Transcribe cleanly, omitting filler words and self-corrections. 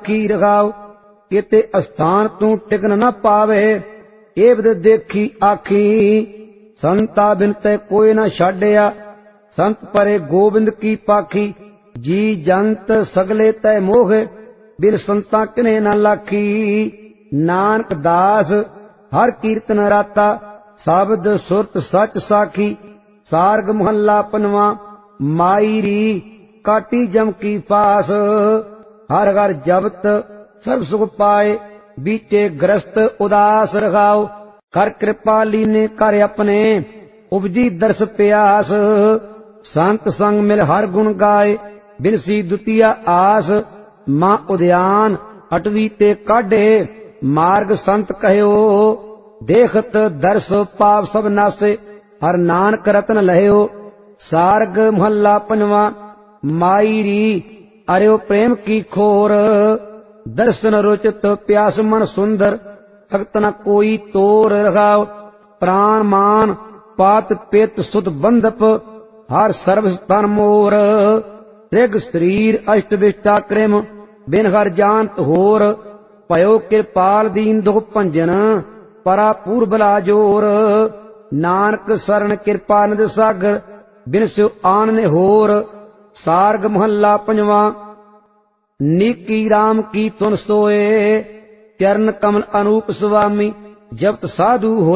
राखी रखाओ किते अस्थान तू टिकन न पावे एवद देखी आखी संता बिन ते कोई न छाड़िया संत परे गोबिंद की पाखी जी जंत सगले तै मोह बिन संता किने न लाखी नानक दास हर कीर्तन राता शब्द सुरत सच साखी सार्ग मोहल्ला पनवा माई री काटी जम की पास हर हर जबत सर्व सुख पाए बीचे ग्रस्त उदास रखाओ कर कृपाली ने कर अपने उपजी दर्श प्यास संत संग मिल हर गुण गाए बिनसी दुतिया आस मां उद्यान अटवी ते काढ़े मार्ग संत कहयो देखत दर्श पाप सब नासे हर नानक रतन लहयो सार्ग मोहल्ला पंजवा माई री अरियो प्रेम की खोर दर्शन रोचित प्यास मन सुंदर सख्त न कोई तोर रखाओ प्राण मान पात पित सुत बंधप हर सर्व तन मोर त्रिग शरीर अष्ट विष्टा कृम बिन हर जानत होर पयो कृपाल दीन दुख भंजन परा पूर्बला जोर नानक शरण कृपा निध सागर बिन स्यो आन ने होर सार्ग मोहल्ला पंजवा नीकी राम की तुन सोए चरण कमल अनूप स्वामी जपत साधु हो